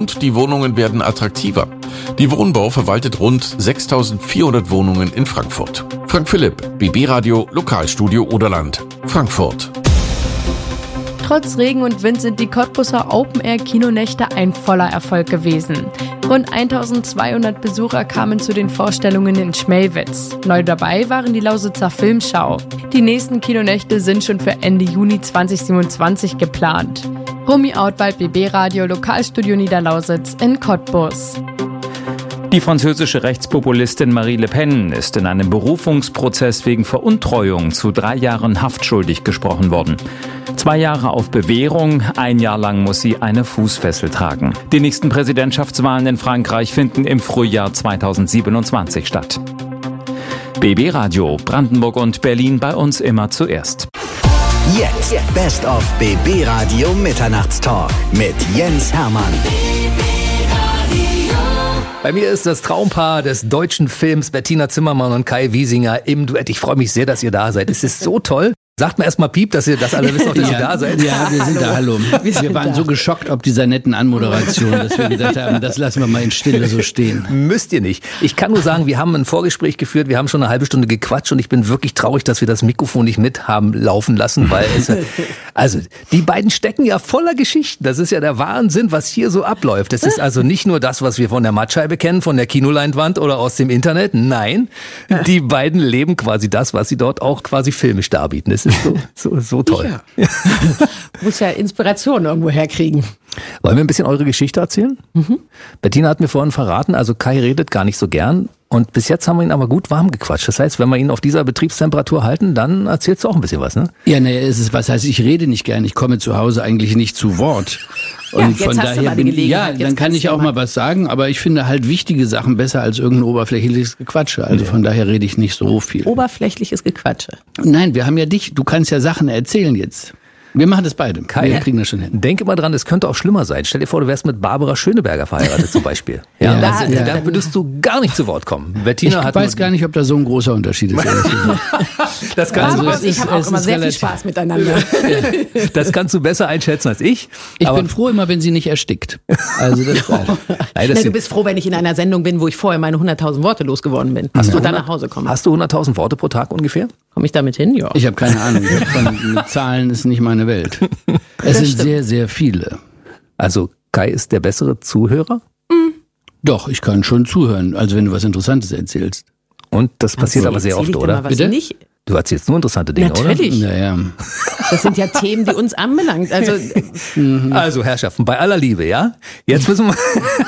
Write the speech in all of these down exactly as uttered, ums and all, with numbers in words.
und die Wohnungen werden attraktiver. Die Wohnbau verwaltet rund sechstausendvierhundert Wohnungen in Frankfurt. Frank Philipp, B B Radio, Lokalstudio Oderland, Frankfurt. Trotz Regen und Wind sind die Cottbuser Open-Air-Kinonächte ein voller Erfolg gewesen. Rund eintausendzweihundert Besucher kamen zu den Vorstellungen in Schmelwitz. Neu dabei waren die Lausitzer Filmschau. Die nächsten Kinonächte sind schon für Ende Juni zweitausendsiebenundzwanzig geplant. Romy Outwald, B B Radio, Lokalstudio Niederlausitz in Cottbus. Die französische Rechtspopulistin Marie Le Pen ist in einem Berufungsprozess wegen Veruntreuung zu drei Jahren Haft schuldig gesprochen worden. Zwei Jahre auf Bewährung, ein Jahr lang muss sie eine Fußfessel tragen. Die nächsten Präsidentschaftswahlen in Frankreich finden im Frühjahr zweitausendsiebenundzwanzig statt. B B Radio, Brandenburg und Berlin bei uns immer zuerst. Jetzt Best of B B Radio Mitternachtstalk mit Jens Hermann. Bei mir ist das Traumpaar des deutschen Films Bettina Zimmermann und Kai Wiesinger im Duett. Ich freue mich sehr, dass ihr da seid. Es ist so toll. Sagt mir erstmal Piep, dass ihr das alle wisst, auch, dass ja, ihr da seid. Ja, wir sind da, hallo. Wir, wir waren da. so geschockt ob dieser netten Anmoderation, dass wir gedacht haben, das lassen wir mal in Stille so stehen. Müsst ihr nicht. Ich kann nur sagen, wir haben ein Vorgespräch geführt, wir haben schon eine halbe Stunde gequatscht und ich bin wirklich traurig, dass wir das Mikrofon nicht mit haben laufen lassen, weil es, also die beiden stecken ja voller Geschichten. Das ist ja der Wahnsinn, was hier so abläuft. Das ist also nicht nur das, was wir von der Mattscheibe kennen, von der Kinoleinwand oder aus dem Internet. Nein, die beiden leben quasi das, was sie dort auch quasi filmisch darbieten. Das ist so, so, so toll. Ja. Muss ja Inspiration irgendwo herkriegen. Wollen wir ein bisschen eure Geschichte erzählen? Mhm. Bettina hat mir vorhin verraten, also Kai redet gar nicht so gern. Und bis jetzt haben wir ihn aber gut warm gequatscht. Das heißt, wenn wir ihn auf dieser Betriebstemperatur halten, dann erzählst du auch ein bisschen was, ne? Ja, naja, es ist, was heißt, ich rede nicht gern. Ich komme zu Hause eigentlich nicht zu Wort. Und ja, jetzt von hast daher du mal die bin, Gelegenheit. ja, dann kann ich auch mal was sagen, aber ich finde halt wichtige Sachen besser als irgendein oberflächliches Gequatsche. Also von daher rede ich nicht so viel. Oberflächliches Gequatsche. Nein, wir haben ja dich. Du kannst ja Sachen erzählen jetzt. Wir machen das beide. Kai, wir kriegen das schon hin. Denke mal dran, es könnte auch schlimmer sein. Stell dir vor, du wärst mit Barbara Schöneberger verheiratet zum Beispiel. Ja, ja, also, ja. Da würdest du gar nicht zu Wort kommen. Bettina ich hat weiß gar nicht, ob da so ein großer Unterschied ist. Das kannst Barbara du, und ich haben auch immer sehr viel Spaß miteinander. Das kannst du besser einschätzen als ich. Ich aber bin froh immer, wenn sie nicht erstickt. Also das ist Nein, das Na, du bist froh, wenn ich in einer Sendung bin, wo ich vorher meine hunderttausend Worte losgeworden bin. Hast und dann nach Hause komme. Hast du hunderttausend Worte pro Tag ungefähr? Komme ich damit hin? Ja. Ich habe keine Ahnung. Von, mit Zahlen ist nicht meine Welt. Es sind stimmt. sehr, sehr viele. Also Kai ist der bessere Zuhörer? Mhm. Doch, ich kann schon zuhören. Also wenn du was Interessantes erzählst. Und das passiert Also, aber sehr erzähl oft, ich dir oder? mal was Bitte? Nicht? Du erzählst nur interessante Dinge, Natürlich. oder? Naja. Das sind ja Themen, die uns anbelangt. Also Also Herrschaften, bei aller Liebe, ja? Jetzt müssen wir...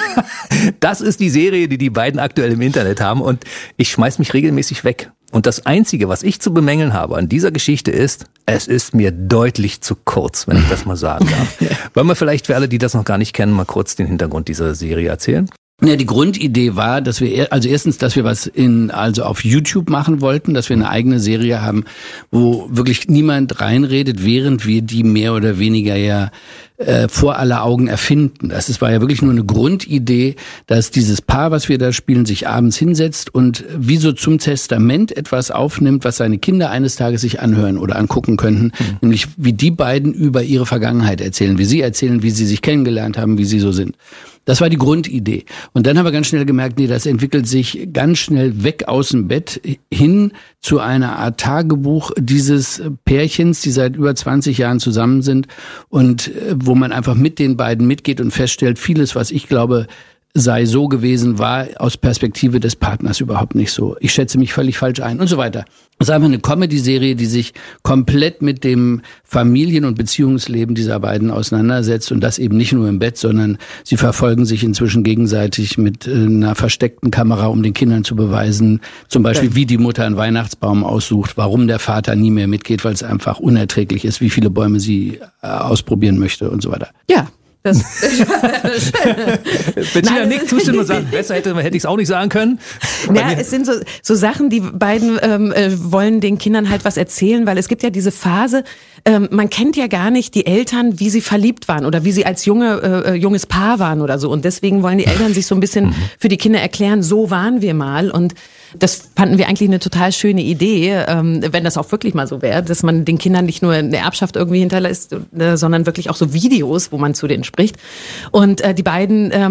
Das ist die Serie, die die beiden aktuell im Internet haben und ich schmeiß mich regelmäßig weg. Und das Einzige, was ich zu bemängeln habe an dieser Geschichte ist, es ist mir deutlich zu kurz, wenn ich das mal sagen darf. Wollen wir vielleicht für alle, die das noch gar nicht kennen, mal kurz den Hintergrund dieser Serie erzählen? Ja, die Grundidee war, dass wir, also erstens, dass wir was in, also auf YouTube machen wollten, dass wir eine eigene Serie haben, wo wirklich niemand reinredet, während wir die mehr oder weniger ja äh, vor aller Augen erfinden. Das ist, war ja wirklich nur eine Grundidee, dass dieses Paar, was wir da spielen, sich abends hinsetzt und wie so zum Testament etwas aufnimmt, was seine Kinder eines Tages sich anhören oder angucken könnten, mhm. nämlich wie die beiden über ihre Vergangenheit erzählen, wie sie erzählen, wie sie sich kennengelernt haben, wie sie so sind. Das war die Grundidee. Und dann haben wir ganz schnell gemerkt, nee, das entwickelt sich ganz schnell weg aus dem Bett hin zu einer Art Tagebuch dieses Pärchens, die seit über zwanzig Jahren zusammen sind und wo man einfach mit den beiden mitgeht und feststellt, vieles, was ich glaube, sei so gewesen, war aus Perspektive des Partners überhaupt nicht so. Ich schätze mich völlig falsch ein und so weiter. Das ist einfach eine Comedy-Serie, die sich komplett mit dem Familien- und Beziehungsleben dieser beiden auseinandersetzt und das eben nicht nur im Bett, sondern sie verfolgen sich inzwischen gegenseitig mit einer versteckten Kamera, um den Kindern zu beweisen, zum Beispiel, wie die Mutter einen Weihnachtsbaum aussucht, warum der Vater nie mehr mitgeht, weil es einfach unerträglich ist, wie viele Bäume sie ausprobieren möchte und so weiter. ja. Das Bettina nickt zustimmen und sagt, besser hätte, hätte ich es auch nicht sagen können. Ja, es sind so, so Sachen, die beiden ähm, äh, wollen den Kindern halt was erzählen, weil es gibt ja diese Phase, ähm, man kennt ja gar nicht die Eltern, wie sie verliebt waren oder wie sie als junge äh, junges Paar waren oder so. Und deswegen wollen die Eltern sich so ein bisschen für die Kinder erklären, so waren wir mal. Und das fanden wir eigentlich eine total schöne Idee, ähm, wenn das auch wirklich mal so wäre, dass man den Kindern nicht nur eine Erbschaft irgendwie hinterlässt, äh, sondern wirklich auch so Videos, wo man zu denen spricht. Und äh, die beiden ähm,